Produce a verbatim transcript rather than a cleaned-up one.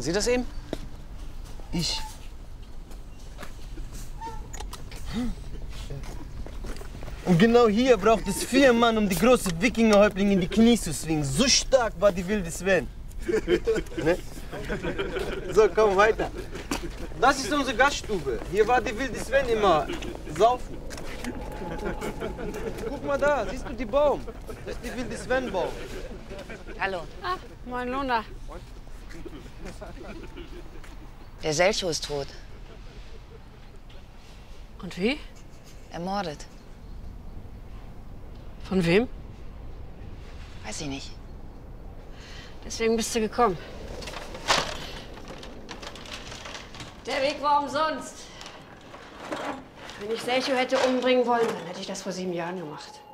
Waren Sie das eben? Ich. Und genau hier braucht es vier Mann, um die große Wikingerhäuptlinge in die Knie zu zwingen. So stark war die wilde Sven. Ne? So, komm weiter. Das ist unsere Gaststube. Hier war die wilde Sven immer saufen. Guck mal da, siehst du die Baum? Das ist die wilde Sven-Baum. Hallo. Ah, moin Luna. Der Selcho ist tot. Und wie? Ermordet. Von wem? Weiß ich nicht. Deswegen bist du gekommen. Der Weg war umsonst. Wenn ich Selcho hätte umbringen wollen, dann hätte ich das vor sieben Jahren gemacht.